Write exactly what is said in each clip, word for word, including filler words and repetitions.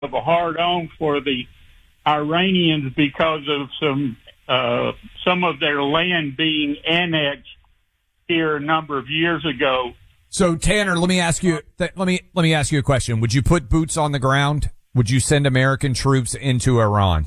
of a hard-on for the Iranians because of some uh, some of their land being annexed here a number of years ago. So Tanner, let me ask you. Th- let me let me ask you a question. Would you put boots on the ground? Would you send American troops into Iran?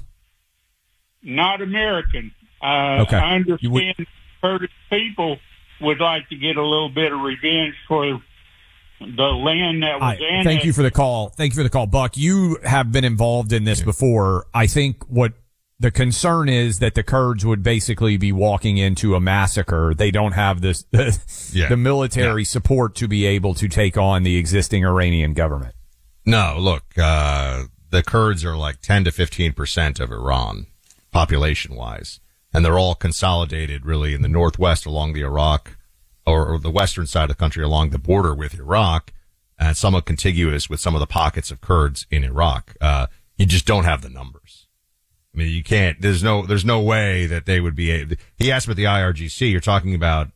Not American. Uh, okay. I understand would- Kurdish people would like to get a little bit of revenge for the land that was I, annexed. Thank you for the call. Thank you for the call, Buck. You have been involved in this before. I think what the concern is that the Kurds would basically be walking into a massacre. They don't have this the, yeah. the military yeah. support to be able to take on the existing Iranian government. No, look, uh, the Kurds are like ten to fifteen percent of Iran, population-wise. And they're all consolidated really in the northwest along the Iraq, or, or the western side of the country along the border with Iraq, and somewhat contiguous with some of the pockets of Kurds in Iraq. Uh, you just don't have the numbers. I mean, you can't, there's no, there's no way that they would be able, he asked about the I R G C, you're talking about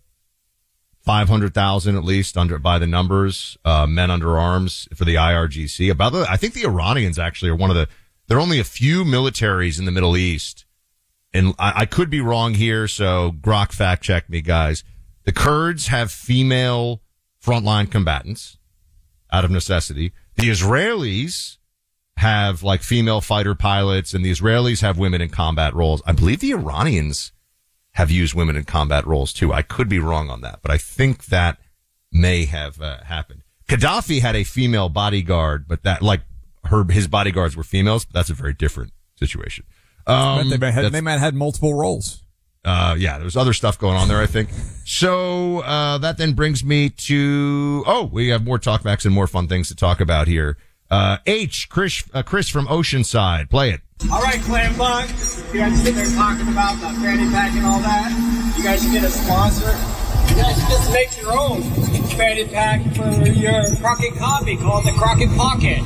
five hundred thousand at least under, by the numbers, uh, men under arms for the I R G C. About the, I think the Iranians actually are one of the, there are only a few militaries in the Middle East, and I, I could be wrong here, so Grok fact check me, guys. The Kurds have female frontline combatants out of necessity. The Israelis have like female fighter pilots, and the Israelis have women in combat roles. I believe the Iranians have used women in combat roles too. I could be wrong on that, but I think that may have uh, happened. Gaddafi had a female bodyguard, but that like her his bodyguards were females. But that's a very different situation. Um, they, might have, they might have had multiple roles. Uh, yeah, there was other stuff going on there, I think. So, uh, that then brings me to, oh, we have more talkbacks and more fun things to talk about here. Uh, H, Chris, uh, Chris from Oceanside. Play it. All right, Clam Buck. You guys sit there talking about the fanny pack and all that. You guys should get a sponsor. You guys should just make your own fanny pack for your Crockett coffee called the Crockett Pocket.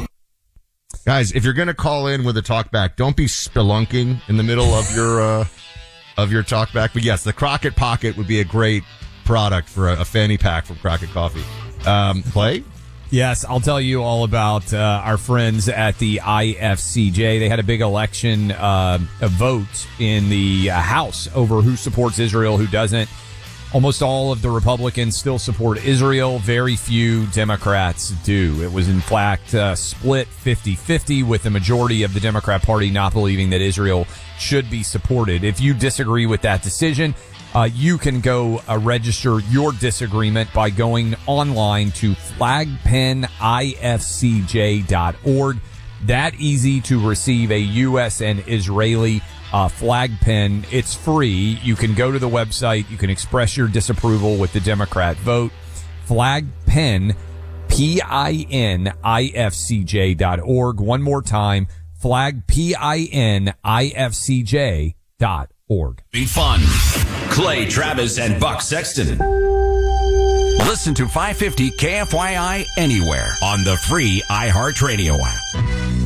Guys, if you're going to call in with a talkback, don't be spelunking in the middle of your, uh, of your talkback. But yes, the Crockett Pocket would be a great product for a, a fanny pack from Crockett Coffee. Um, play? Yes, I'll tell you all about uh, our friends at the I F C J. They had a big election, uh, a vote in the uh, House over who supports Israel, who doesn't. Almost all of the Republicans still support Israel. Very few Democrats do. It was, in fact, uh, split fifty-fifty, with the majority of the Democrat Party not believing that Israel should be supported. If you disagree with that decision, uh, you can go uh, register your disagreement by going online to flag pen I F C J dot org. That easy to receive a U S and Israeli Uh, flag pin. It's free. You can go to the website. You can express your disapproval with the Democrat vote. Flag pen, P I N I F C J dot org. One more time, flag P I N I F C J dot org. Be fun. Clay Travis and Buck Sexton. Listen to five fifty K F Y I anywhere on the free iHeartRadio app.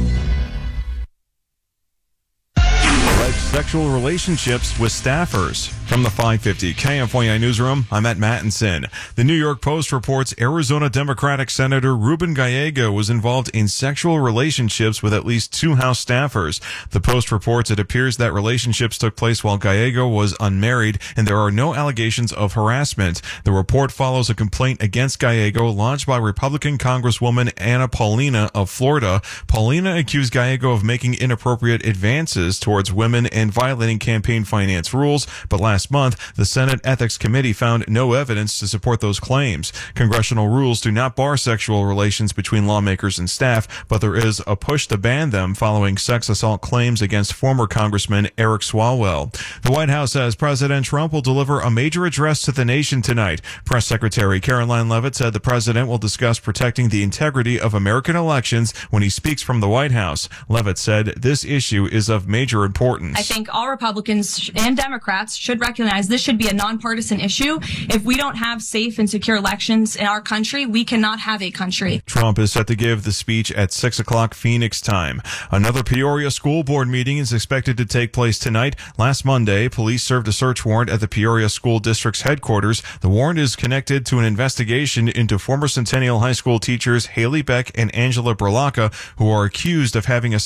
Sexual relationships with staffers. From the five fifty K F Y I newsroom, I'm Matt Mattinson. The New York Post reports Arizona Democratic Senator Ruben Gallego was involved in sexual relationships with at least two House staffers. The Post reports it appears that relationships took place while Gallego was unmarried, and there are no allegations of harassment. The report follows a complaint against Gallego lodged by Republican Congresswoman Anna Paulina of Florida. Paulina accused Gallego of making inappropriate advances towards women and violating campaign finance rules, but last month, the Senate Ethics Committee found no evidence to support those claims. Congressional rules do not bar sexual relations between lawmakers and staff, but there is a push to ban them following sex assault claims against former Congressman Eric Swalwell. The White House says President Trump will deliver a major address to the nation tonight. Press Secretary Caroline Leavitt said the president will discuss protecting the integrity of American elections when he speaks from the White House. Leavitt said this issue is of major importance. I think all Republicans and Democrats should recognize this should be a nonpartisan issue. If we don't have safe and secure elections in our country, we cannot have a country. Trump is set to give the speech at six o'clock Phoenix time. Another Peoria school board meeting is expected to take place tonight. Last Monday, police served a search warrant at the Peoria School District's headquarters. The warrant is connected to an investigation into former Centennial High School teachers Haley Beck and Angela Berlacca, who are accused of having a